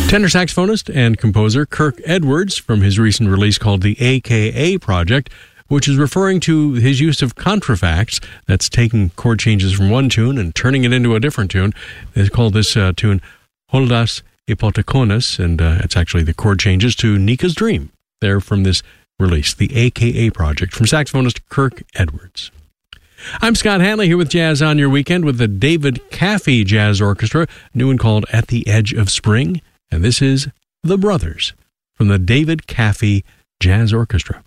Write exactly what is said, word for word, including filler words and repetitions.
Tenor saxophonist and composer Kirk Edwards, from his recent release called the A K A Project, which is referring to his use of contrafacts, that's taking chord changes from one tune and turning it into a different tune. They call this uh, tune Holdas Ipotekonis, and uh, it's actually the chord changes to Nika's Dream. They're from this release, the A K A Project, from saxophonist Kirk Edwards. I'm Scott Hanley here with Jazz on Your Weekend with the David Caffey Jazz Orchestra, new one called At the Edge of Spring, and this is The Brothers from the David Caffey Jazz Orchestra.